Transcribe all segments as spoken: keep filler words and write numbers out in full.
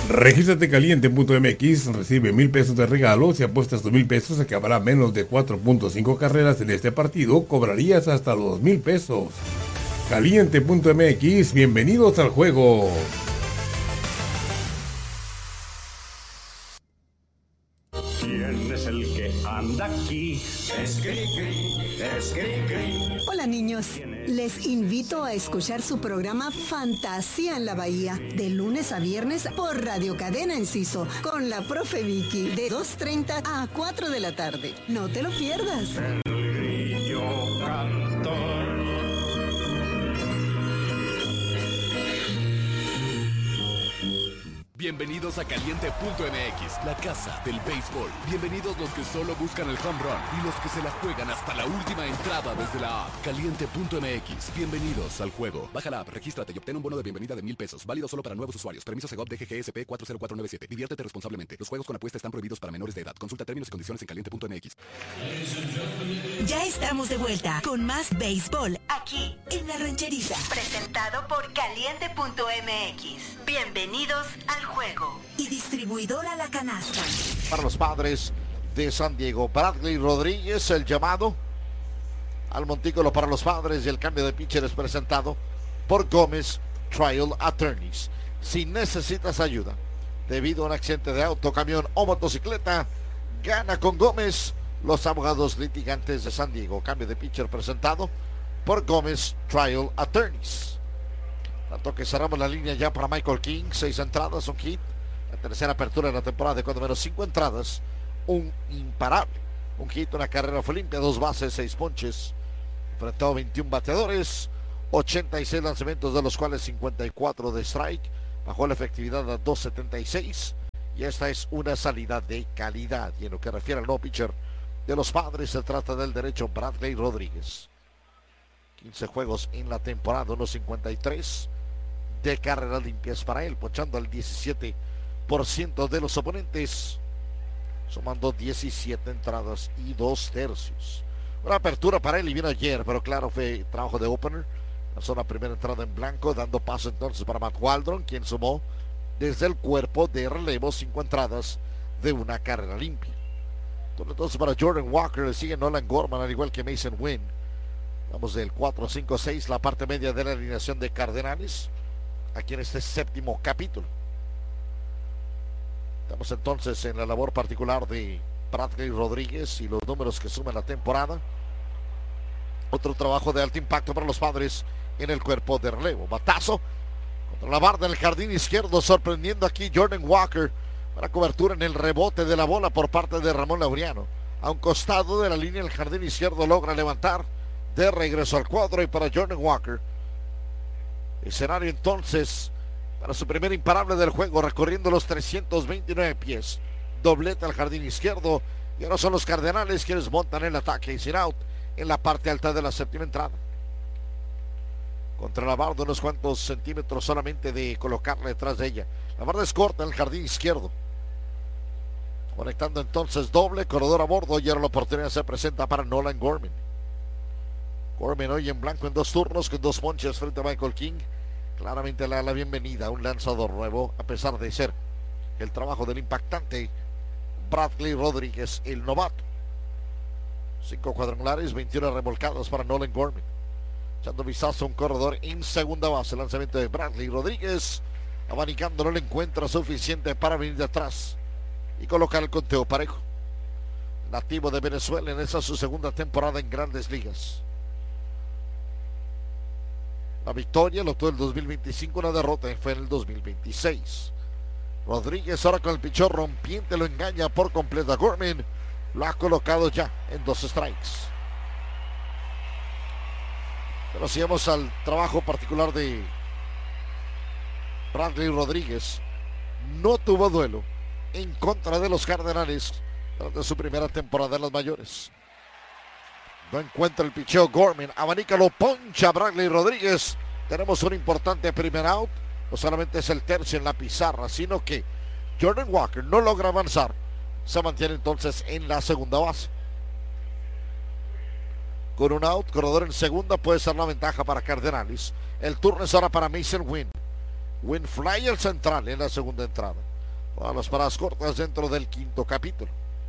Regístrate caliente punto m x, recibe mil pesos de regalo. Si apuestas dos mil pesos, acabará menos de cuatro punto cinco carreras en este partido. Cobrarías hasta los dos mil pesos. caliente punto m x, bienvenidos al juego. ¿Quién es el que anda aquí? Es Cricri, es Cricri. Hola niños, les invito a escuchar su programa Fantasía en la Bahía, de lunes a viernes por Radio Cadena Enciso, con la profe Vicky, de dos treinta a cuatro de la tarde. No te lo pierdas. El grillo cantor. Bienvenidos a Caliente punto m x, la casa del béisbol. Bienvenidos los que solo buscan el home run y los que se la juegan hasta la última entrada desde la app. Caliente punto m x, bienvenidos al juego. Baja la app, regístrate y obtén un bono de bienvenida de mil pesos. Válido solo para nuevos usuarios. Permiso Segov D G G S P cuatro cero cuatro nueve siete. Diviértete responsablemente. Los juegos con apuesta están prohibidos para menores de edad. Consulta términos y condiciones en caliente punto m x. Ya estamos de vuelta con más béisbol aquí en La Rancherita. Presentado por Caliente punto m x. Bienvenidos al juego. Y distribuidora La Canasta. Para los Padres de San Diego, Bradley Rodríguez, el llamado al montículo para los Padres, y el cambio de pitcher es presentado por Gómez Trial Attorneys. Si necesitas ayuda debido a un accidente de auto, camión o motocicleta, gana con Gómez, los abogados litigantes de San Diego. Cambio de pitcher presentado por Gómez Trial Attorneys. Tanto que cerramos la línea ya para Michael King. Seis entradas, un hit. La tercera apertura de la temporada de cuando menos cinco entradas. Un imparable. Un hit, una carrera fue limpia, dos bases, seis ponches. Enfrentó a veintiún bateadores, ochenta y seis lanzamientos, de los cuales cincuenta y cuatro de strike. Bajó la efectividad a dos setenta y seis. Y esta es una salida de calidad. Y en lo que refiere al no pitcher de los Padres, se trata del derecho Bradley Rodríguez. quince juegos en la temporada, uno cincuenta y tres de carreras limpias para él, ponchando al diecisiete por ciento de los oponentes, sumando diecisiete entradas y dos tercios. Una apertura para él y vino ayer, pero claro, fue trabajo de opener. Lanzó la primera entrada en blanco, dando paso entonces para Matt Waldron, quien sumó desde el cuerpo de relevo cinco entradas de una carrera limpia. Entonces para Jordan Walker le sigue Nolan Gorman, al igual que Mason Wynn. Vamos del cuatro, cinco, seis, la parte media de la alineación de Cardenales, aquí en este séptimo capítulo. Estamos entonces en la labor particular de Bradley Rodríguez y los números que suman la temporada. Otro trabajo de alto impacto para los Padres en el cuerpo de relevo. Batazo contra la barda en el jardín izquierdo, sorprendiendo aquí Jordan Walker para cobertura en el rebote de la bola por parte de Ramón Laureano. A un costado de la línea del jardín izquierdo logra levantar de regreso al cuadro, y para Jordan Walker, escenario entonces para su primer imparable del juego, recorriendo los trescientos veintinueve pies, doblete al jardín izquierdo, y ahora son los Cardenales quienes montan el ataque y sin out en la parte alta de la séptima entrada. Contra la barda, unos cuantos centímetros solamente de colocarla detrás de ella. La barda es corta en el jardín izquierdo, conectando entonces doble, corredor a bordo, y ahora la oportunidad se presenta para Nolan Gorman. Gorman hoy en blanco en dos turnos, con dos ponches frente a Michael King. Claramente le da la bienvenida a un lanzador nuevo, a pesar de ser el trabajo del impactante Bradley Rodríguez, el novato. Cinco cuadrangulares, veintiuna remolcadas para Nolan Gorman. Echando vistazo a un corredor en segunda base. Lanzamiento de Bradley Rodríguez, abanicando, no le encuentra suficiente para venir de atrás y colocar el conteo parejo. Nativo de Venezuela, en esa su segunda temporada en Grandes Ligas. La victoria lo tuvo el dos mil veinticinco, una derrota fue en el dos mil veintiséis. Rodríguez ahora con el pichón rompiente lo engaña por completo a Gorman. Lo ha colocado ya en dos strikes. Pero si vamos al trabajo particular de Bradley Rodríguez, no tuvo duelo en contra de los Cardenales durante su primera temporada en las mayores. No encuentra el picheo Gorman, abanica, lo poncha Bradley Rodríguez. Tenemos un importante primer out. No solamente es el tercio en la pizarra, sino que Jordan Walker no logra avanzar. Se mantiene entonces en la segunda base. Con un out, corredor en segunda, puede ser la ventaja para Cardenales. El turno es ahora para Mason Wynn. Wynn fly al central en la segunda entrada. Todas las paradas cortas dentro del quinto capítulo.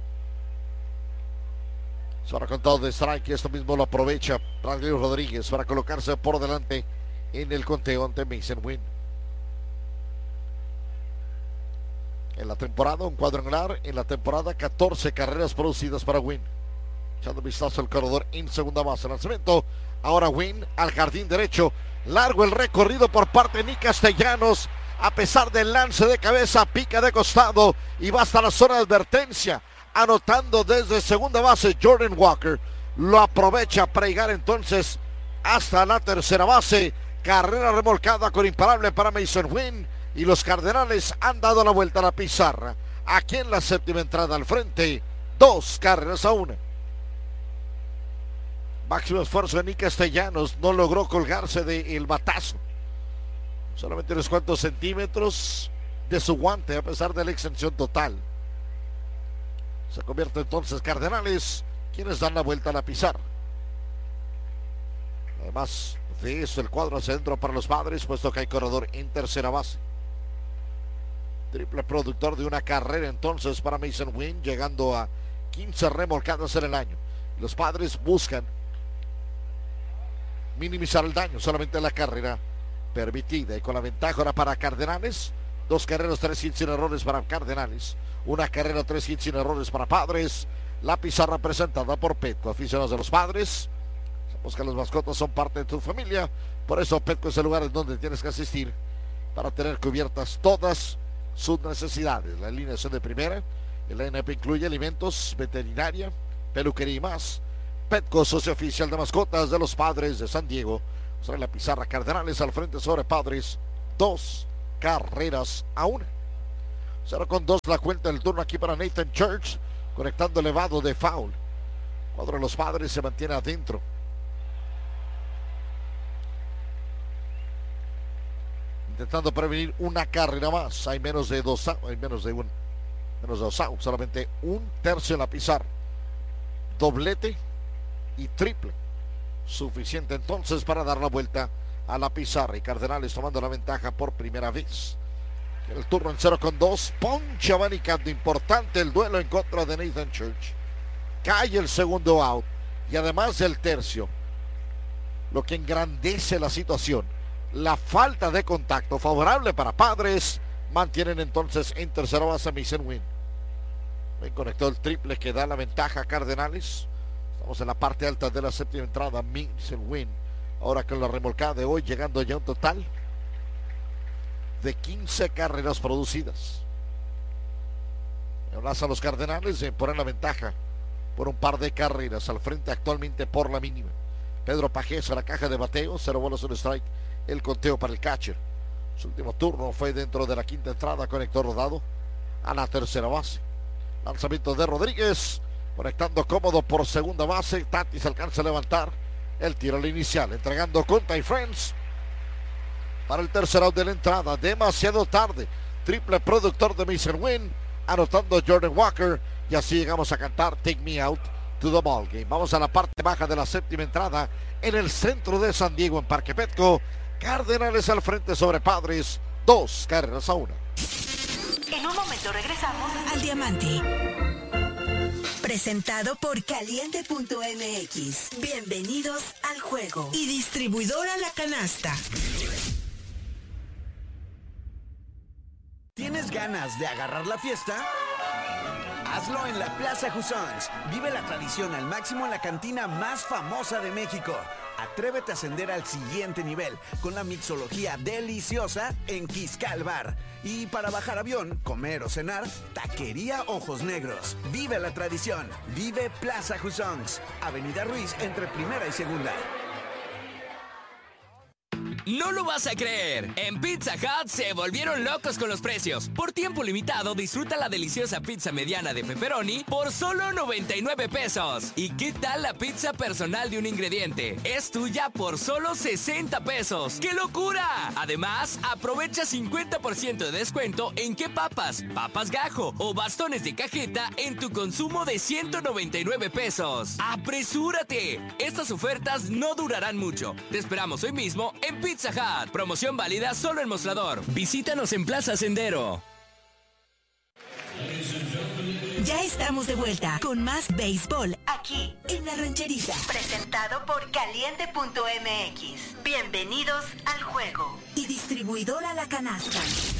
Se ha contado de strike y esto mismo lo aprovecha Bradley Rodríguez para colocarse por delante en el conteo ante Mason Wynn. En la temporada, un cuadrangular. En la temporada, catorce carreras producidas para Wynn. Echando un vistazo al corredor en segunda base. Lanzamiento. Ahora Wynn al jardín derecho. Largo el recorrido por parte de Nick Castellanos. A pesar del lance de cabeza, pica de costado y va hasta la zona de advertencia. Anotando desde segunda base Jordan Walker. Lo aprovecha para llegar entonces hasta la tercera base. Carrera remolcada con imparable para Mason Wynn. Y los Cardenales han dado la vuelta a la pizarra. Aquí en la séptima entrada al frente. Dos carreras a una. Máximo esfuerzo de Nick Castellanos. No logró colgarse del batazo. Solamente unos cuantos centímetros de su guante a pesar de la extensión total. Se convierte entonces Cardenales quienes dan la vuelta a la pizarra. Además de eso, el cuadro hacia adentro para los Padres, puesto que hay corredor en tercera base. Triple productor de una carrera entonces para Mason Wynn, llegando a quince remolcadas en el año. Los Padres buscan minimizar el daño, solamente la carrera permitida. Y con la ventaja ahora para Cardenales, dos carreras, tres hits sin errores para Cardenales, una carrera, tres hits sin errores para Padres. La pizarra presentada por Petco. Aficionados de los Padres, sabemos que las mascotas son parte de tu familia, por eso Petco es el lugar en donde tienes que asistir para tener cubiertas todas sus necesidades. La alineación de primera, el N P incluye alimentos, veterinaria, peluquería y más. Petco, socio oficial de mascotas de los Padres de San Diego. Trae la pizarra. Cardenales al frente sobre Padres, dos carreras a una. Cero con dos la cuenta del turno aquí para Nathan Church, conectando elevado de foul. Cuadro de los Padres se mantiene adentro. Intentando prevenir una carrera más. Hay menos de dos, hay menos de un, menos de dos outs, solamente un tercio en la pizarra. Doblete y triple. Suficiente entonces para dar la vuelta a la pizarra. Y Cardenales tomando la ventaja por primera vez. El turno en cero con dos. Ponche abanicando. Importante el duelo en contra de Nathan Church. Cae el segundo out. Y además del tercio, lo que engrandece la situación, la falta de contacto favorable para Padres, mantienen entonces en tercera base a Mason Wynn. Bien conectó el triple que da la ventaja a Cardenales. Estamos en la parte alta de la séptima entrada. Mason Wynn ahora con la remolcada de hoy, llegando ya a un total de quince carreras producidas. Abrazan los Cardenales en poner la ventaja por un par de carreras al frente actualmente por la mínima. Pedro Pajés a la caja de bateo, cero bolas, un strike. El conteo para el catcher. Su último turno fue dentro de la quinta entrada, conectó rodado a la tercera base. Lanzamiento de Rodríguez, conectando cómodo por segunda base. Tatis alcanza a levantar el tiro al inicial, entregando con Ty France para el tercer out de la entrada. Demasiado tarde. Triple productor de Mason Wynn, anotando Jordan Walker, y así llegamos a cantar Take Me Out to the Ball Game. Vamos a la parte baja de la séptima entrada en el centro de San Diego, en Parque Petco. Cardenales al frente sobre Padres, dos carreras a una. En un momento regresamos al Diamante. Presentado por Caliente punto M X. Bienvenidos al juego. Y distribuidora La Canasta. ¿Tienes ganas de agarrar la fiesta? Hazlo en la Plaza Jusons. Vive la tradición al máximo en la cantina más famosa de México. Atrévete a ascender al siguiente nivel con la mixología deliciosa en Quiscal Bar. Y para bajar avión, comer o cenar, Taquería Ojos Negros. Vive la tradición. Vive Plaza Jusons. Avenida Ruiz entre primera y segunda. No lo vas a creer, en Pizza Hut se volvieron locos con los precios. Por tiempo limitado, disfruta la deliciosa pizza mediana de pepperoni por solo noventa y nueve pesos. ¿Y qué tal la pizza personal de un ingrediente? Es tuya por solo sesenta pesos. ¡Qué locura! Además, aprovecha cincuenta por ciento de descuento en qué papas, papas gajo o bastones de cajeta en tu consumo de ciento noventa y nueve pesos. ¡Apresúrate! Estas ofertas no durarán mucho. Te esperamos hoy mismo en Pizza Pizza Hut. Promoción válida solo en Mostrador. Visítanos en Plaza Sendero. Ya estamos de vuelta con más béisbol aquí en La Rancherita. Presentado por Caliente punto M X. Bienvenidos al juego. Y distribuidora La Canasta.